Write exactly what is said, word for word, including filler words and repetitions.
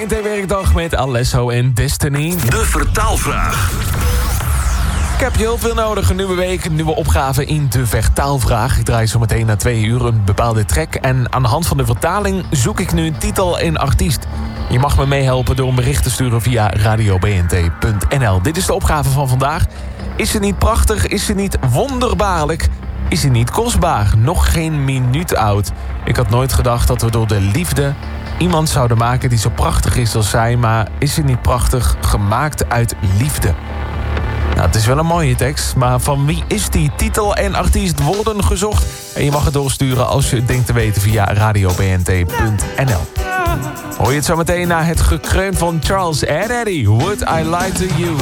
B N T Werkdag met Alesso en Destiny. De vertaalvraag. Ik heb je heel veel nodig. Een nieuwe week, een nieuwe opgave in de vertaalvraag. Ik draai zo meteen na twee uur een bepaalde track. En aan de hand van de vertaling zoek ik nu titel en artiest. Je mag me meehelpen door een bericht te sturen via radio b n t punt n l. Dit is de opgave van vandaag. Is ze niet prachtig? Is ze niet wonderbaarlijk? Is ze niet kostbaar? Nog geen minuut oud. Ik had nooit gedacht dat we door de liefde iemand zouden maken die zo prachtig is als zij. Maar is ze niet prachtig? Gemaakt uit liefde. Nou, het is wel een mooie tekst, maar van wie is die? Titel en artiest worden gezocht. En je mag het doorsturen als je het denkt te weten via radio b n t punt n l. Hoor je het zo meteen na het gekreun van Charles en Eddie. Would I Lie to You?